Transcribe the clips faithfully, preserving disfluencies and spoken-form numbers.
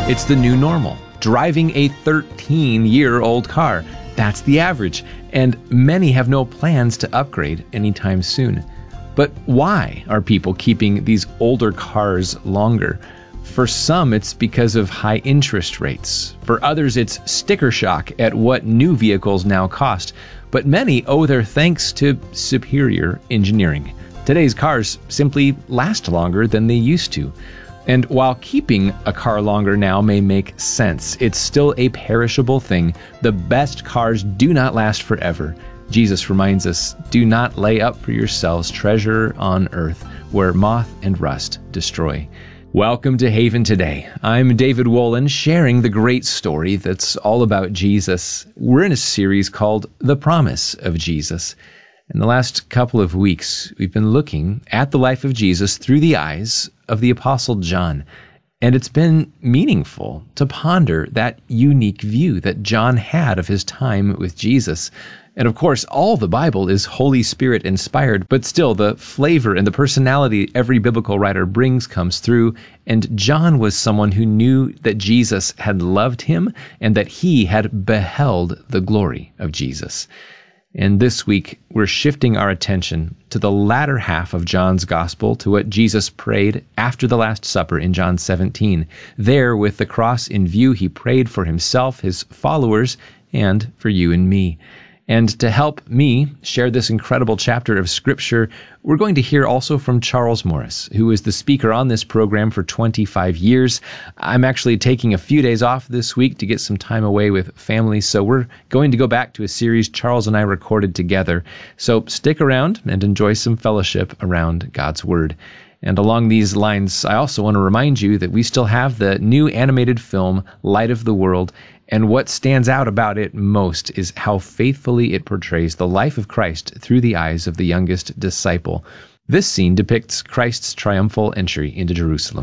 It's the new normal. Driving a thirteen-year-old car. That's the average. And many have no plans to upgrade anytime soon. But why are people keeping these older cars longer? For some, it's because of high interest rates. For others, it's sticker shock at what new vehicles now cost. But many owe their thanks to superior engineering. Today's cars simply last longer than they used to. And while keeping a car longer now may make sense, it's still a perishable thing. The best cars do not last forever. Jesus reminds us, do not lay up for yourselves treasure on earth, where moth and rust destroy. Welcome to Haven Today. I'm David Wolin, sharing the great story that's all about Jesus. We're in a series called The Promise of Jesus. In the last couple of weeks, we've been looking at the life of Jesus through the eyes of the Apostle John. And it's been meaningful to ponder that unique view that John had of his time with Jesus. And of course, all the Bible is Holy Spirit inspired, but still the flavor and the personality every biblical writer brings comes through. And John was someone who knew that Jesus had loved him and that he had beheld the glory of Jesus. And this week, we're shifting our attention to the latter half of John's gospel, to what Jesus prayed after the Last Supper in John seventeen. There, with the cross in view, he prayed for himself, his followers, and for you and me. And to help me share this incredible chapter of Scripture, we're going to hear also from Charles Morris, who is the speaker on this program for twenty-five years. I'm actually taking a few days off this week to get some time away with family, so we're going to go back to a series Charles and I recorded together. So stick around and enjoy some fellowship around God's Word. And along these lines, I also want to remind you that we still have the new animated film, Light of the World, and what stands out about it most is how faithfully it portrays the life of Christ through the eyes of the youngest disciple. This scene depicts Christ's triumphal entry into Jerusalem.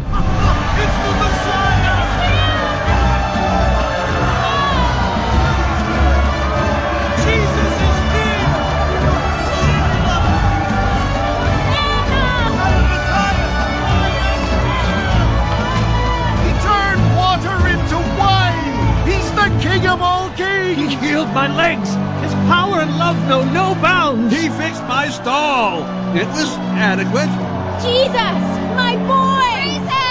My legs, his power and love know no bounds. He fixed my stall. It was adequate. Jesus, my boy! Jesus!